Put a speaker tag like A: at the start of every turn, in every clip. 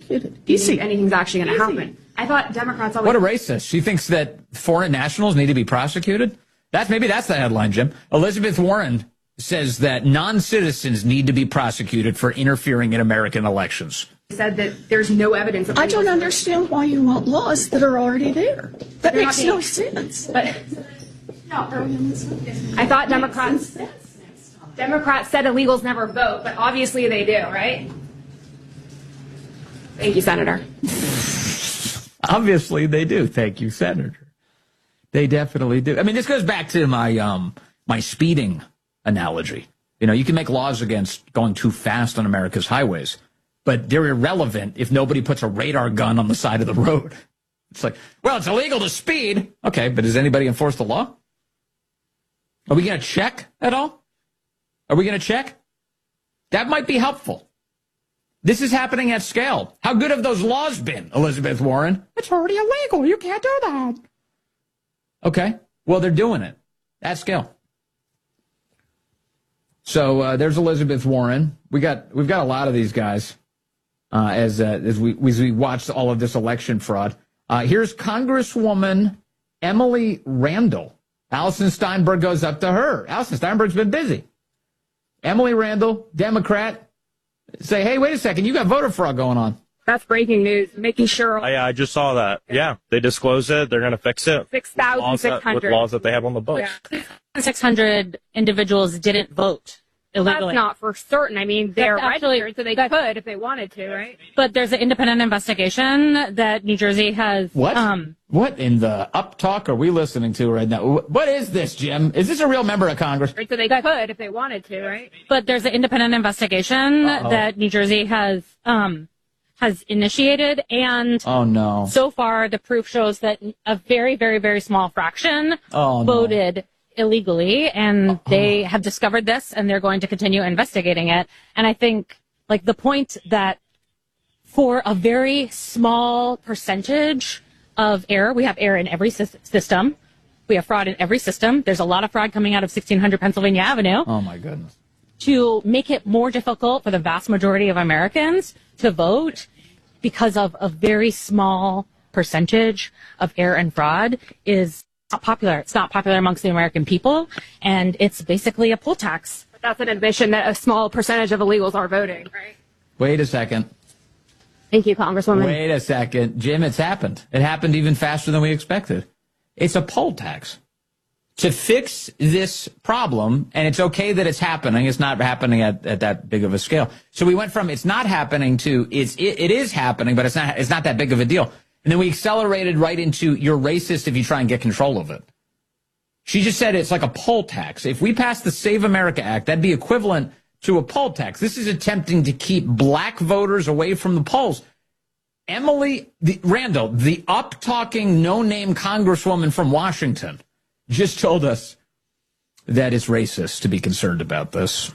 A: prosecuted. Easy.
B: Anything's actually going to happen. I thought Democrats always...
C: What a racist. She thinks that foreign nationals need to be prosecuted? Maybe that's the headline, Jim. Elizabeth Warren says that non-citizens need to be prosecuted for interfering in American elections.
B: Said that there's no evidence of...
A: I don't understand why you want laws that are already there. That makes no sense.
B: But I thought Democrats said illegals never vote, but obviously they do, right? Thank you, Senator.
C: Obviously they do. Thank you, Senator. They definitely do. I mean, this goes back to my my speeding analogy. You know, you can make laws against going too fast on America's highways, but they're irrelevant if nobody puts a radar gun on the side of the road. It's like, well, it's illegal to speed. Okay, but does anybody enforce the law? Are we going to check at all? Are we going to check? That might be helpful. This is happening at scale. How good have those laws been, Elizabeth Warren? It's already illegal. You can't do that. Okay, well, they're doing it at scale. So there's Elizabeth Warren. We've got a lot of these guys as we watch all of this election fraud. Here's Congresswoman Emily Randall. Allison Steinberg goes up to her. Allison Steinberg's been busy. Emily Randall, Democrat, say, hey, wait a second, you got voter fraud going on.
B: That's breaking news. Making sure.
D: I just saw that. Yeah, they disclosed it. They're going to fix it.
B: 6,600.
D: With laws that they have on the books.
E: Yeah. 600 individuals didn't vote illegally.
B: That's not for certain. I mean, they're registered, so they could if they wanted to, right?
E: But there's an independent investigation that New Jersey has.
C: What? What in the up talk are we listening to right now? What is this, Jim? Is this a real member of Congress?
B: So they could if they wanted to, right?
E: But there's an independent investigation that New Jersey has initiated, and so far the proof shows that a very, very, very small fraction voted illegally, and they have discovered this, and they're going to continue investigating it. And I think, like, the point that for a very small percentage of error, we have error in every system. We have fraud in every system. There's a lot of fraud coming out of 1600 Pennsylvania Avenue.
C: Oh, my goodness.
E: To make it more difficult for the vast majority of Americans to vote because of a very small percentage of error and fraud is not popular. It's not popular amongst the American people, and it's basically a poll tax.
B: But that's an admission that a small percentage of illegals are voting, right?
C: Wait a second.
B: Thank you, Congresswoman.
C: Wait a second. Jim, it's happened. It happened even faster than we expected. It's a poll tax. To fix this problem, and it's okay that it's happening, it's not happening at that big of a scale. So we went from it's not happening to it is happening, but it's not that big of a deal. And then we accelerated right into you're racist if you try and get control of it. She just said it's like a poll tax. If we pass the Save America Act, that'd be equivalent to a poll tax. This is attempting to keep black voters away from the polls. Emily Randall, the up-talking, no-name congresswoman from Washington, just told us that it's racist to be concerned about this.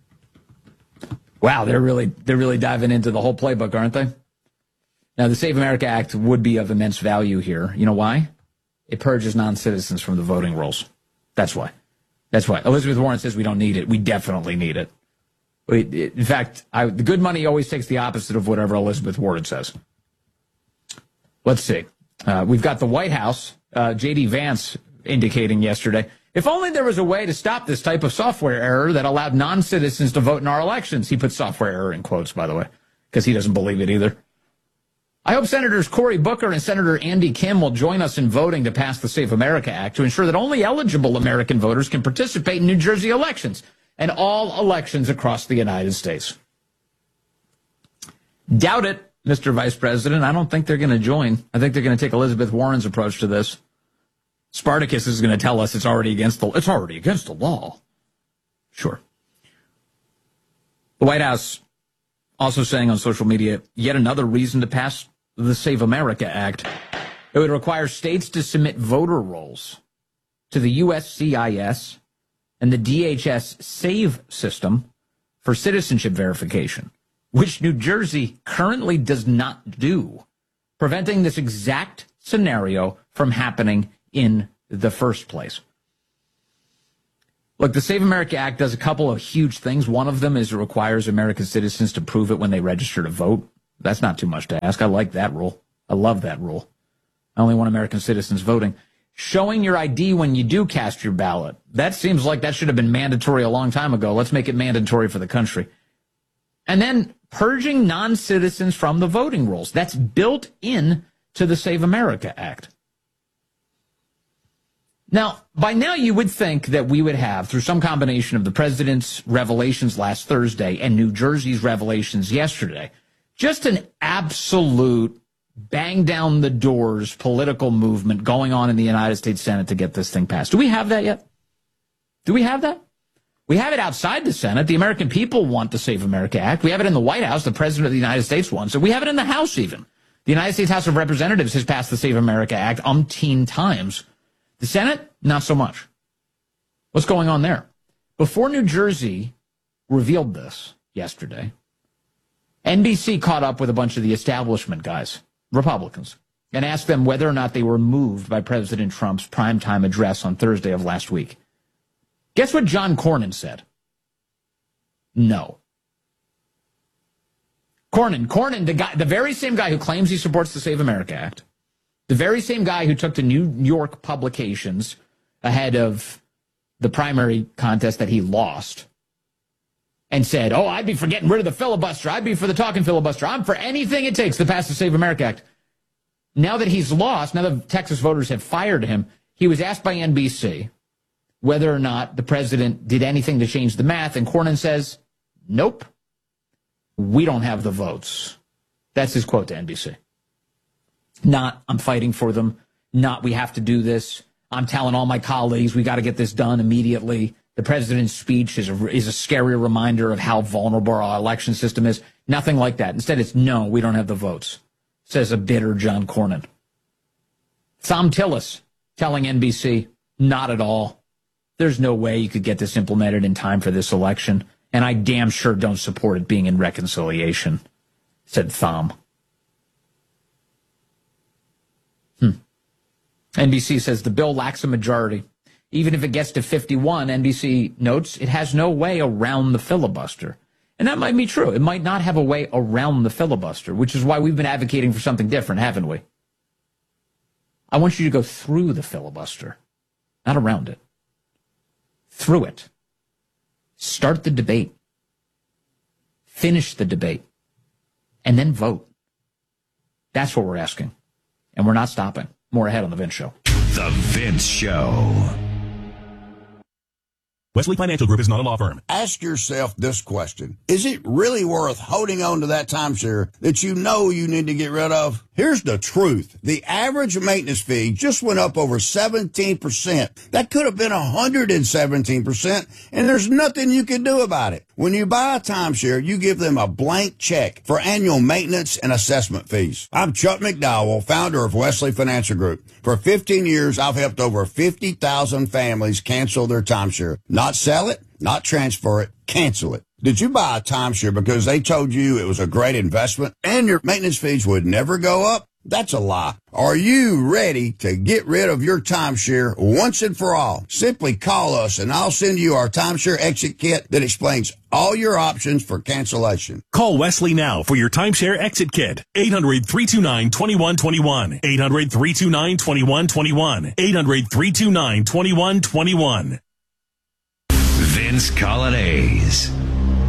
C: Wow, they're really diving into the whole playbook, aren't they? Now, the Save America Act would be of immense value here. You know why? It purges non-citizens from the voting rolls. That's why. That's why. Elizabeth Warren says we don't need it. We definitely need it. In fact, the good money always takes the opposite of whatever Elizabeth Warren says. Let's see. We've got the White House, J.D. Vance, indicating yesterday, if only there was a way to stop this type of software error that allowed non-citizens to vote in our elections. He put software error in quotes, by the way, because he doesn't believe it either. I hope Senators Cory Booker and Senator Andy Kim will join us in voting to pass the Save America Act to ensure that only eligible American voters can participate in New Jersey elections and all elections across the United States. Doubt it, Mr. Vice President. I don't think they're going to join. I think they're going to take Elizabeth Warren's approach to this. Spartacus is going to tell us it's already against the law. Sure. The White House also saying on social media, yet another reason to pass the Save America Act. It would require states to submit voter rolls to the USCIS and the DHS SAVE system for citizenship verification, which New Jersey currently does not do, preventing this exact scenario from happening in the first place. Look, the Save America Act does a couple of huge things. One of them is it requires American citizens to prove it when they register to vote. That's not too much to ask. I like that rule. I love that rule. I only want American citizens voting. Showing your ID when you do cast your ballot. That seems like that should have been mandatory a long time ago. Let's make it mandatory for the country. And then purging non-citizens from the voting rolls. That's built in to the Save America Act. Now, by now you would think that we would have, through some combination of the president's revelations last Thursday and New Jersey's revelations yesterday, just an absolute bang down the doors political movement going on in the United States Senate to get this thing passed. Do we have that yet? Do we have that? We have it outside the Senate. The American people want the Save America Act. We have it in the White House. The President of the United States wants it. We have it in the House even. The United States House of Representatives has passed the Save America Act umpteen times. The Senate, not so much. What's going on there? Before New Jersey revealed this yesterday, NBC caught up with a bunch of the establishment guys, Republicans, and asked them whether or not they were moved by President Trump's primetime address on Thursday of last week. Guess what John Cornyn said? No. Cornyn, the very same guy who claims he supports the Save America Act, the very same guy who took to New York publications ahead of the primary contest that he lost and said, oh, I'd be for getting rid of the filibuster. I'd be for the talking filibuster. I'm for anything it takes to pass the Save America Act. Now that he's lost, now that Texas voters have fired him, he was asked by NBC whether or not the president did anything to change the math, and Cornyn says, nope, we don't have the votes. That's his quote to NBC. Not, I'm fighting for them. Not, we have to do this. I'm telling all my colleagues we got to get this done immediately. The president's speech is a scary reminder of how vulnerable our election system is. Nothing like that. Instead, it's no, we don't have the votes, says a bitter John Cornyn. Thom Tillis telling NBC, not at all. There's no way you could get this implemented in time for this election, and I damn sure don't support it being in reconciliation, said Thom. NBC says the bill lacks a majority. Even if it gets to 51, NBC notes it has no way around the filibuster. And that might be true. It might not have a way around the filibuster, which is why we've been advocating for something different, haven't we? I want you to go through the filibuster, not around it. Through it. Start the debate. Finish the debate. And then vote. That's what we're asking. And we're not stopping. More ahead on The Vince Show.
F: The Vince Show. Wesley Financial Group is not a law firm.
G: Ask yourself this question. Is it really worth holding on to that timeshare that you know you need to get rid of? Here's the truth. The average maintenance fee just went up over 17%. That could have been 117%, and there's nothing you can do about it. When you buy a timeshare, you give them a blank check for annual maintenance and assessment fees. I'm Chuck McDowell, founder of Wesley Financial Group. For 15 years, I've helped over 50,000 families cancel their timeshare. Not sell it, not transfer it, cancel it. Did you buy a timeshare because they told you it was a great investment and your maintenance fees would never go up? That's a lie. Are you ready to get rid of your timeshare once and for all? Simply call us and I'll send you our timeshare exit kit that explains all your options for cancellation.
F: Call Wesley now for your timeshare exit kit. 800-329-2121. 800-329-2121. 800-329-2121. Vince Colonnese.